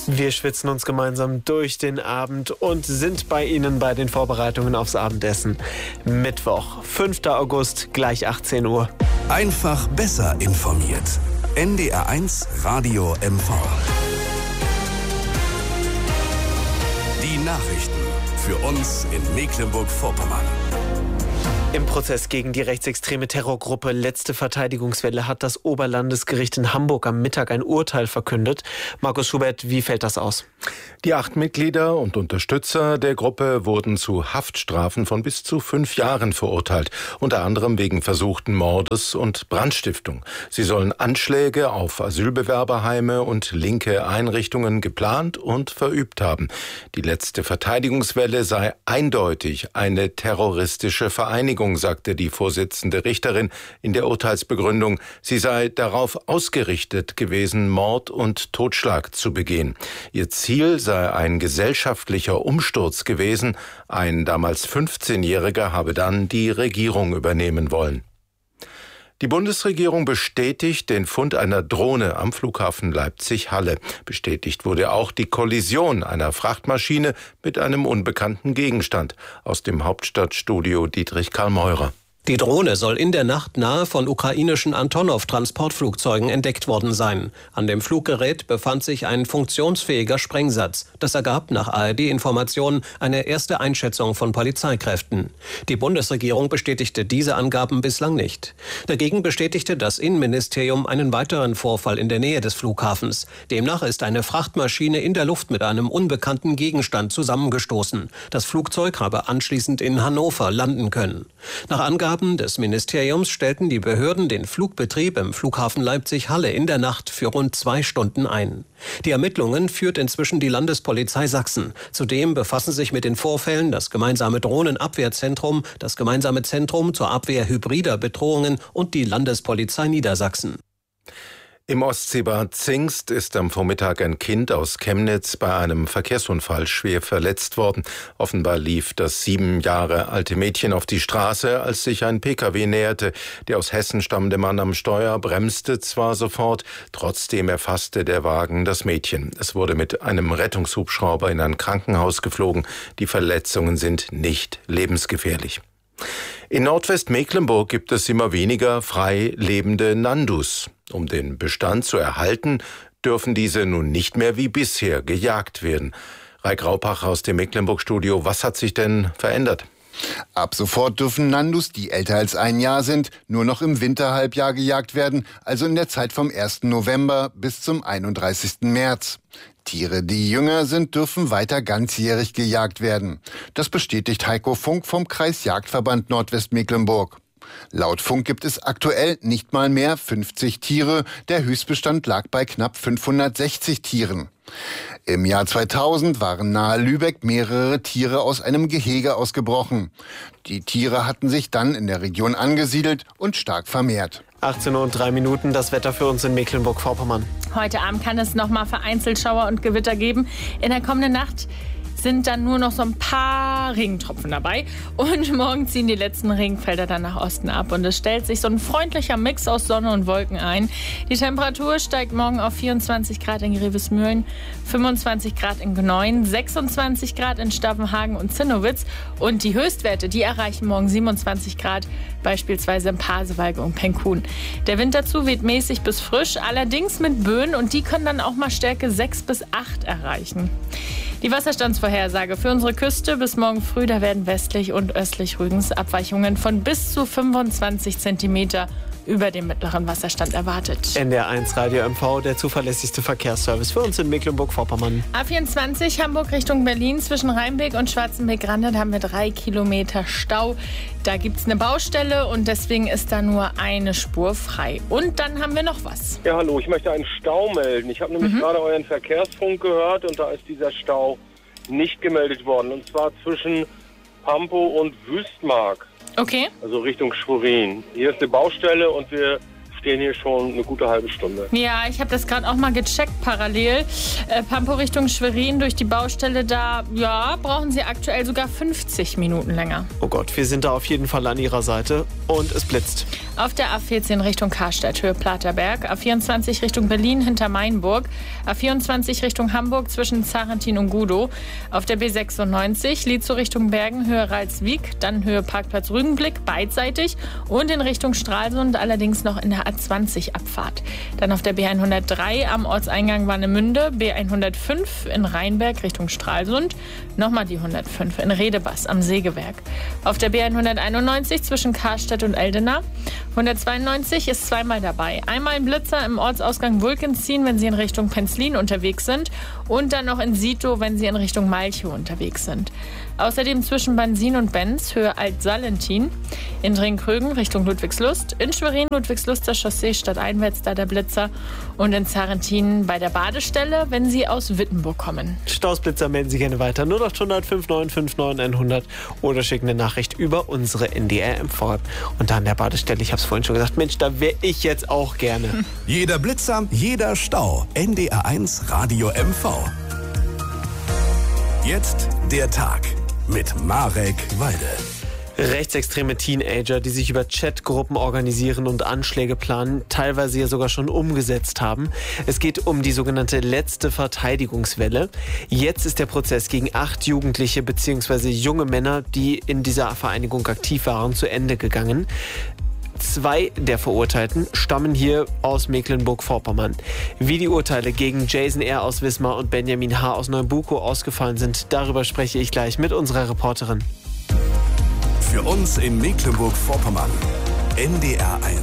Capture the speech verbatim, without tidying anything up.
Wir schwitzen uns gemeinsam durch den Abend und sind bei Ihnen bei den Vorbereitungen aufs Abendessen. Mittwoch, fünfter August, gleich achtzehn Uhr. Einfach besser informiert. N D R eins Radio M V. Die Nachrichten für uns in Mecklenburg-Vorpommern. Im Prozess gegen die rechtsextreme Terrorgruppe Letzte Verteidigungswelle hat das Oberlandesgericht in Hamburg am Mittag ein Urteil verkündet. Markus Schubert, wie fällt das aus? Die acht Mitglieder und Unterstützer der Gruppe wurden zu Haftstrafen von bis zu fünf Jahren verurteilt, unter anderem wegen versuchten Mordes und Brandstiftung. Sie sollen Anschläge auf Asylbewerberheime und linke Einrichtungen geplant und verübt haben. Die Letzte Verteidigungswelle sei eindeutig eine terroristische Vereinigung, sagte die Vorsitzende Richterin in der Urteilsbegründung. Sie sei darauf ausgerichtet gewesen, Mord und Totschlag zu begehen. Ihr Ziel sei ein gesellschaftlicher Umsturz gewesen. Ein damals fünfzehnjähriger habe dann die Regierung übernehmen wollen. Die Bundesregierung bestätigt den Fund einer Drohne am Flughafen Leipzig-Halle. Bestätigt wurde auch die Kollision einer Frachtmaschine mit einem unbekannten Gegenstand. Aus dem Hauptstadtstudio Dietrich Karl Meurer. Die Drohne soll in der Nacht nahe von ukrainischen Antonov-Transportflugzeugen entdeckt worden sein. An dem Fluggerät befand sich ein funktionsfähiger Sprengsatz. Das ergab nach A R D-Informationen eine erste Einschätzung von Polizeikräften. Die Bundesregierung bestätigte diese Angaben bislang nicht. Dagegen bestätigte das Innenministerium einen weiteren Vorfall in der Nähe des Flughafens. Demnach ist eine Frachtmaschine in der Luft mit einem unbekannten Gegenstand zusammengestoßen. Das Flugzeug habe anschließend in Hannover landen können. Nach Angaben des Ministeriums stellten die Behörden den Flugbetrieb im Flughafen Leipzig-Halle in der Nacht für rund zwei Stunden ein. Die Ermittlungen führt inzwischen die Landespolizei Sachsen. Zudem befassen sich mit den Vorfällen das gemeinsame Drohnenabwehrzentrum, das gemeinsame Zentrum zur Abwehr hybrider Bedrohungen und die Landespolizei Niedersachsen. Im Ostseebad Zingst ist am Vormittag ein Kind aus Chemnitz bei einem Verkehrsunfall schwer verletzt worden. Offenbar lief das sieben Jahre alte Mädchen auf die Straße, als sich ein P K W näherte. Der aus Hessen stammende Mann am Steuer bremste zwar sofort, trotzdem erfasste der Wagen das Mädchen. Es wurde mit einem Rettungshubschrauber in ein Krankenhaus geflogen. Die Verletzungen sind nicht lebensgefährlich. In Nordwestmecklenburg gibt es immer weniger frei lebende Nandus. Um den Bestand zu erhalten, dürfen diese nun nicht mehr wie bisher gejagt werden. Raik Raupach aus dem Mecklenburg-Studio, was hat sich denn verändert? Ab sofort dürfen Nandus, die älter als ein Jahr sind, nur noch im Winterhalbjahr gejagt werden, also in der Zeit vom ersten November bis zum einunddreißigsten März. Tiere, die jünger sind, dürfen weiter ganzjährig gejagt werden. Das bestätigt Heiko Funk vom Kreisjagdverband Nordwestmecklenburg. Laut Funk gibt es aktuell nicht mal mehr fünfzig Tiere. Der Höchstbestand lag bei knapp fünfhundertsechzig Tieren. Im Jahr zweitausend waren nahe Lübeck mehrere Tiere aus einem Gehege ausgebrochen. Die Tiere hatten sich dann in der Region angesiedelt und stark vermehrt. achtzehn Uhr und drei Minuten, das Wetter für uns in Mecklenburg-Vorpommern. Heute Abend kann es noch mal vereinzelt Schauer und Gewitter geben. In der kommenden Nacht sind dann nur noch so ein paar Regentropfen dabei. Und morgen ziehen die letzten Regenfelder dann nach Osten ab. Und es stellt sich so ein freundlicher Mix aus Sonne und Wolken ein. Die Temperatur steigt morgen auf vierundzwanzig Grad in Grevesmühlen, fünfundzwanzig Grad in Gneuen, sechsundzwanzig Grad in Stavenhagen und Zinnowitz. Und die Höchstwerte, die erreichen morgen siebenundzwanzig Grad, beispielsweise in Pasewalk und Penkun. Der Wind dazu weht mäßig bis frisch, allerdings mit Böen. Und die können dann auch mal Stärke sechs bis acht erreichen. Die Wasserstandsvorhersage für unsere Küste bis morgen früh, da werden westlich und östlich Rügens Abweichungen von bis zu fünfundzwanzig Zentimeter über dem mittleren Wasserstand erwartet. N D R eins Radio M V, der zuverlässigste Verkehrsservice für uns in Mecklenburg-Vorpommern. A vierundzwanzig Hamburg Richtung Berlin zwischen Rheinbeck und Schwarzenbeck-Rande, da haben wir drei Kilometer Stau. Da gibt es eine Baustelle und deswegen ist da nur eine Spur frei. Und dann haben wir noch was. Ja, hallo, ich möchte einen Stau melden. Ich habe nämlich mhm. gerade euren Verkehrsfunk gehört und da ist dieser Stau nicht gemeldet worden. Und zwar zwischen Pampow und Wüstmark. Okay. Also Richtung Schwerin. Hier ist eine Baustelle und wir stehen hier schon eine gute halbe Stunde. Ja, ich habe das gerade auch mal gecheckt parallel. Äh, Pampow Richtung Schwerin durch die Baustelle, da ja, brauchen Sie aktuell sogar fünfzig Minuten länger. Oh Gott, wir sind da auf jeden Fall an Ihrer Seite und es blitzt. Auf der A vierzehn Richtung Karstadt, Höhe Platerberg. A vierundzwanzig Richtung Berlin hinter Mainburg. A vierundzwanzig Richtung Hamburg zwischen Zarentin und Gudow. Auf der B sechsundneunzig Lietzow Richtung Bergen, Höhe Ralswiek. Dann Höhe Parkplatz Rügenblick, beidseitig. Und in Richtung Stralsund allerdings noch in der A zwanzig Abfahrt. Dann auf der B hundertdrei am Ortseingang Warnemünde. B hundertfünf in Rheinberg Richtung Stralsund. Nochmal die hundertfünf in Redebass am Sägewerk. Auf der B hunderteinundneunzig zwischen Karstadt und Eldena. hundertzweiundneunzig ist zweimal dabei. Einmal ein Blitzer im Ortsausgang Wulkenzien, wenn Sie in Richtung Penzlin unterwegs sind. Und dann noch in Sito, wenn Sie in Richtung Malchow unterwegs sind. Außerdem zwischen Bansin und Benz, Höhe Alt-Salentin. In Dringkrögen Richtung Ludwigslust. In Schwerin Ludwigsluster Chaussee stadteinwärts da der Blitzer. Und in Zarentin bei der Badestelle, wenn Sie aus Wittenburg kommen. Stausblitzer melden Sie gerne weiter. null acht hundert fünf neun fünf neun hundert oder schicken eine Nachricht über unsere N D R M V-App. Und da an der Badestelle, ich habe es vorhin schon gesagt, Mensch, da wäre ich jetzt auch gerne. Hm. Jeder Blitzer, jeder Stau. N D R eins Radio M V. Jetzt der Tag mit Marek Weide. Rechtsextreme Teenager, die sich über Chatgruppen organisieren und Anschläge planen, teilweise ja sogar schon umgesetzt haben. Es geht um die sogenannte letzte Verteidigungswelle. Jetzt ist der Prozess gegen acht Jugendliche bzw. junge Männer, die in dieser Vereinigung aktiv waren, zu Ende gegangen. Zwei der Verurteilten stammen hier aus Mecklenburg-Vorpommern. Wie die Urteile gegen Jason R. aus Wismar und Benjamin H. aus Neubuko ausgefallen sind, darüber spreche ich gleich mit unserer Reporterin. Für uns in Mecklenburg-Vorpommern. N D R eins.